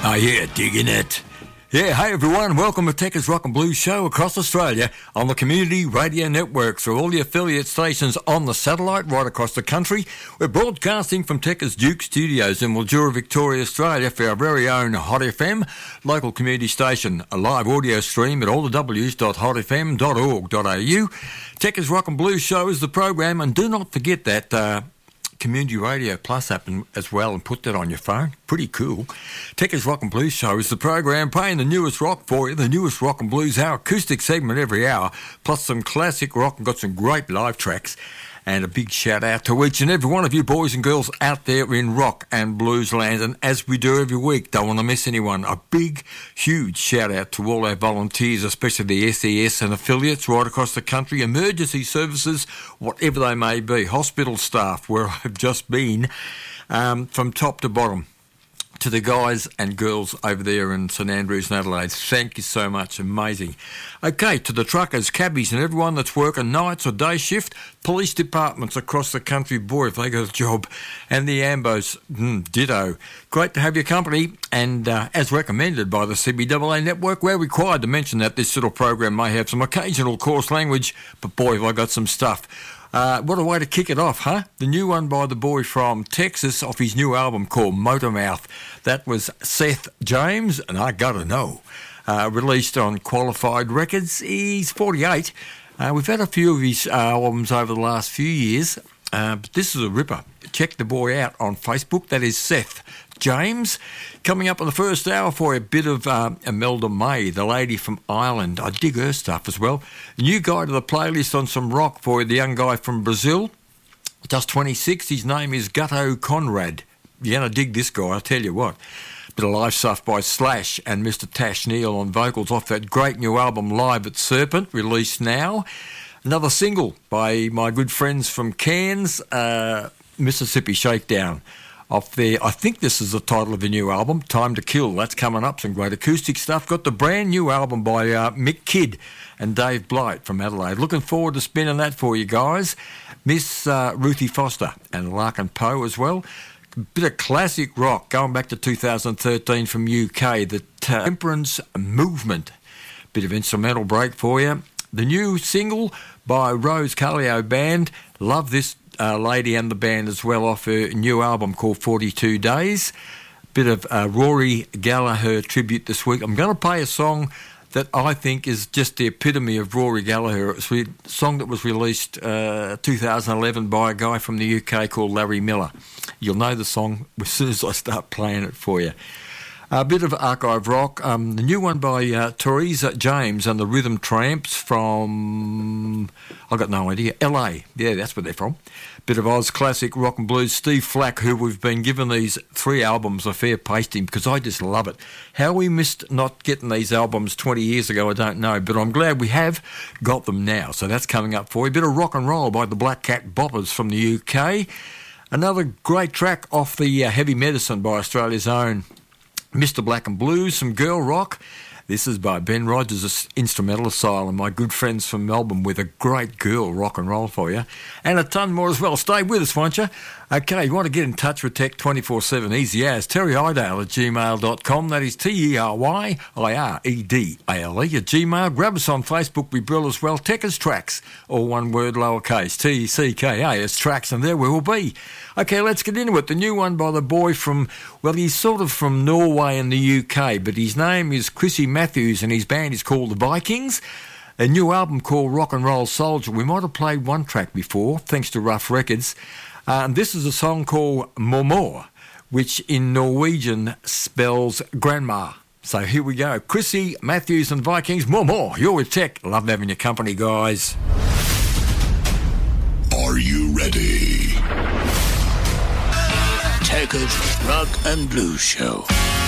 Oh yeah, digging it. Yeah, hey everyone, welcome to Techers Rock and Blues Show across Australia on the Community Radio Network through all the affiliate stations on the satellite right across the country. We're broadcasting from Techers Duke Studios in Mildura, Victoria, Australia for our very own Hot FM local community station, a live audio stream at allthews.hotfm.org.au. Techers Rock and Blues Show is the program, and do not forget that Community Radio Plus app as well, and put that on your phone. Pretty cool. Techers Rock and Blues Show is the program playing the newest rock for you, the newest rock and blues, our acoustic segment every hour, plus some classic rock, and got some great live tracks. And a big shout out to each and every one of you boys and girls out there in rock and blues land. And as we do every week, don't want to miss anyone. A big, huge shout out to all our volunteers, especially the SES and affiliates right across the country, emergency services, whatever they may be, hospital staff, where I've just been, from top to bottom. To the guys and girls over there in St Andrews and Adelaide, thank you so much, amazing. Okay, to the truckers, cabbies and everyone that's working nights or day shift, police departments across the country, boy, if they got a job, and the Ambos, ditto. Great to have your company, and as recommended by the CBAA network, we're required to mention that this little program may have some occasional coarse language, but boy, have I got some stuff. What a way to kick it off, huh? The new one by the boy from Texas off his new album called Motormouth. That was Seth James, and I gotta know. Released on Qualified Records. He's 48. We've had a few of his albums over the last few years, but this is a ripper. Check the boy out on Facebook. That is Seth James. Coming up in the first hour for a bit of Imelda May, the lady from Ireland. I dig her stuff as well. New guy to the playlist on some rock for you, the young guy from Brazil. Just 26. His name is Gutto Conrad. You're going to dig this guy, I'll tell you what. Bit of live stuff by Slash and Mr. Tash Neal on vocals off that great new album Live at Serpent, released now. Another single by my good friends from Cairns, Mississippi Shakedown. Off there, I think this is the title of the new album, Time to Kill. That's coming up, some great acoustic stuff. Got the brand new album by Mick Kidd and Dave Blight from Adelaide. Looking forward to spinning that for you guys. Miss Ruthie Foster and Larkin Poe as well. Bit of classic rock going back to 2013 from UK, the Temperance Movement. Bit of instrumental break for you. The new single by Rose Calio Band. Love this lady and the band as well off her new album called 42 Days. Bit of Rory Gallagher tribute this week. I'm going to play a song that I think is just the epitome of Rory Gallagher. It's a song that was released 2011 by a guy from the UK called Larry Miller. You'll know the song as soon as I start playing it for you. A bit of archive rock. The new one by Teresa James and the Rhythm Tramps from, I've got no idea, LA. Yeah, that's where they're from. Bit of Oz classic rock and blues. Steve Flack, who we've been given these 3 albums, a fair pasting, because I just love it. How we missed not getting these albums 20 years ago, I don't know, but I'm glad we have got them now. So that's coming up for you. A bit of rock and roll by the Black Cat Boppers from the UK. Another great track off the Heavy Medicine by Australia's own Mr. Black and Blues, some girl rock. This is by Ben Rogers' Instrumental Asylum, my good friends from Melbourne, with a great girl rock and roll for you. And a ton more as well. Stay with us, won't you? Okay, you want to get in touch with Tech 24/7, easy as terryidale@gmail.com. That is TERYIREDALE at Gmail. Grab us on Facebook, we brill as well. Techers Tracks, all one word, lowercase, TECKAS Tracks, and there we will be. Okay, let's get into it. The new one by the boy from, well, he's sort of from Norway in the UK, but his name is Chrissy Matthews and his band is called the Vikings. A new album called Rock and Roll Soldier. We might have played one track before, thanks to Rough Records. And this is a song called Mormor, which in Norwegian spells grandma. So here we go. Chrissy Matthews and Vikings, Mormor. You're with Tech. Love having your company, guys. Are you ready? Techers Rock and Blues Show.